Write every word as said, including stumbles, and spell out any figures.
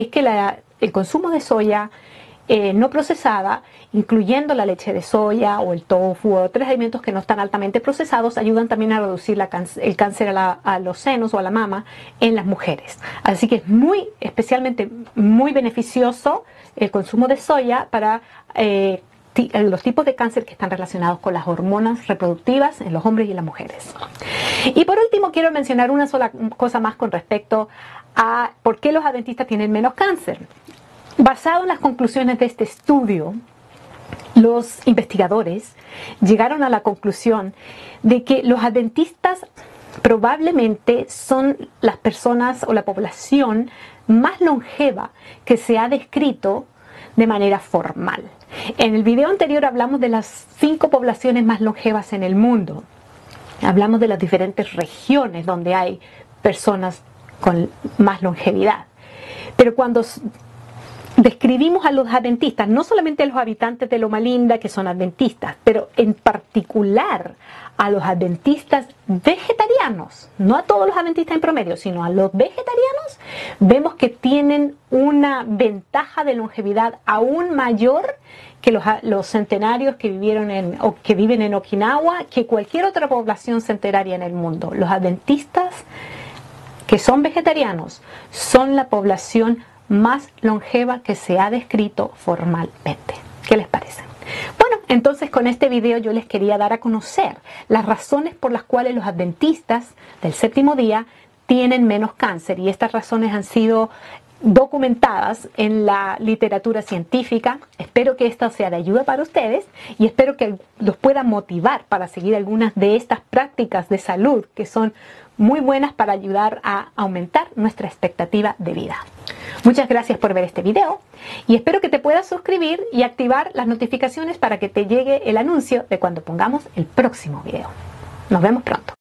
es que la, el consumo de soya eh, no procesada, incluyendo la leche de soya o el tofu o otros alimentos que no están altamente procesados, ayudan también a reducir la cáncer, el cáncer a, la, a los senos o a la mama en las mujeres. Así que es muy, especialmente muy beneficioso el consumo de soya para eh, los tipos de cáncer que están relacionados con las hormonas reproductivas en los hombres y las mujeres. Y por último quiero mencionar una sola cosa más con respecto a por qué los adventistas tienen menos cáncer. Basado en las conclusiones de este estudio, los investigadores llegaron a la conclusión de que los adventistas probablemente son las personas o la población más longeva que se ha descrito de manera formal. En el video anterior hablamos de las cinco poblaciones más longevas en el mundo. Hablamos de las diferentes regiones donde hay personas con más longevidad. Pero cuando describimos a los adventistas, no solamente a los habitantes de Loma Linda que son adventistas, pero en particular a los adventistas vegetarianos, no a todos los adventistas en promedio, sino a los vegetarianos, vemos que tienen una ventaja de longevidad aún mayor que los, los centenarios que vivieron en, o que viven en Okinawa, que cualquier otra población centenaria en el mundo. Los adventistas que son vegetarianos son la población más longeva que se ha descrito formalmente. ¿Qué les parece? Bueno, entonces con este video yo les quería dar a conocer las razones por las cuales los adventistas del séptimo día tienen menos cáncer, y estas razones han sido documentadas en la literatura científica. Espero que esto sea de ayuda para ustedes y espero que los pueda motivar para seguir algunas de estas prácticas de salud que son muy buenas para ayudar a aumentar nuestra expectativa de vida. Muchas gracias por ver este video y espero que te puedas suscribir y activar las notificaciones para que te llegue el anuncio de cuando pongamos el próximo video. Nos vemos pronto.